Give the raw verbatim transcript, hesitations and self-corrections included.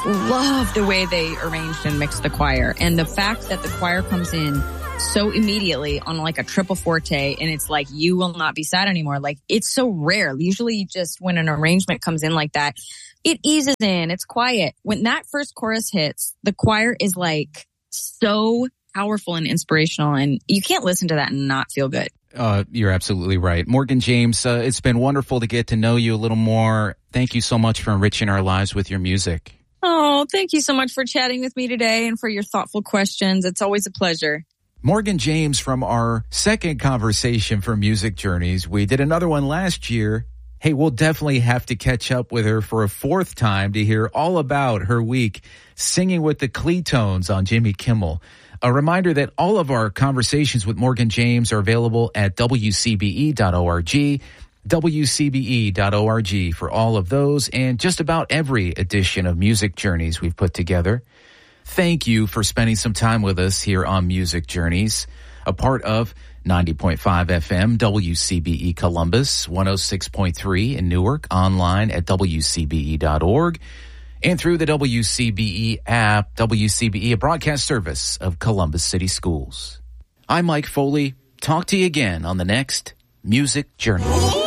love the way they arranged and mixed the choir. And the fact that the choir comes in so immediately on like a triple forte and it's like, you will not be sad anymore. Like, it's so rare. Usually just when an arrangement comes in like that, it eases in, it's quiet. When that first chorus hits, the choir is like so powerful and inspirational, and you can't listen to that and not feel good. Uh, you're absolutely right. Morgan James, uh, it's been wonderful to get to know you a little more. Thank you so much for enriching our lives with your music. Oh, thank you so much for chatting with me today and for your thoughtful questions. It's always a pleasure. Morgan James from our second conversation for Music Journeys. We did another one last year. Hey, we'll definitely have to catch up with her for a fourth time to hear all about her week singing with the Cleetones on Jimmy Kimmel. A reminder that all of our conversations with Morgan James are available at W C B E dot org, W C B E dot org for all of those and just about every edition of Music Journeys we've put together. Thank you for spending some time with us here on Music Journeys, a part of ninety point five F M, W C B E Columbus, one oh six point three in Newark, online at W C B E dot org, and through the W C B E app. W C B E, a broadcast service of Columbus City Schools. I'm Mike Foley. Talk to you again on the next Music Journey.